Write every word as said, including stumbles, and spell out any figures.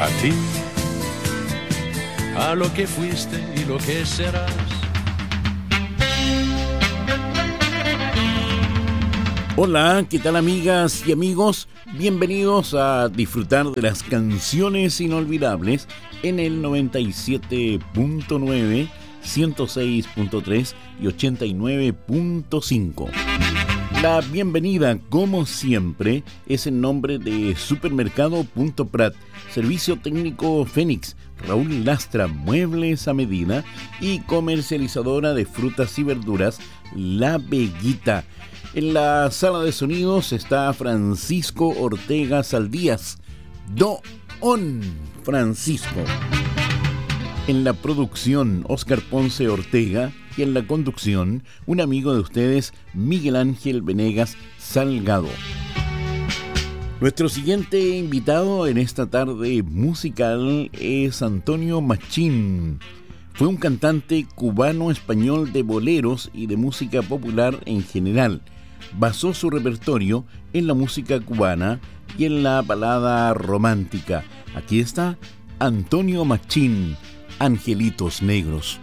A ti, a lo que fuiste y lo que serás. Hola, ¿qué tal amigas y amigos? Bienvenidos a disfrutar de las canciones inolvidables en el noventa y siete punto nueve, ciento seis punto tres y ochenta y nueve punto cinco. La bienvenida, como siempre, es en nombre de Supermercado Punto Prat, Servicio Técnico Fénix, Raúl Lastra, Muebles a Medida y comercializadora de frutas y verduras, La Veguita. En la sala de sonidos está Francisco Ortega Saldías, Don Francisco. En la producción, Oscar Ponce Ortega. Y en la conducción, un amigo de ustedes, Miguel Ángel Venegas Salgado. Nuestro siguiente invitado en esta tarde musical es Antonio Machín. Fue un cantante cubano-español de boleros y de música popular en general. Basó su repertorio en la música cubana y en la balada romántica. Aquí está Antonio Machín, Angelitos Negros.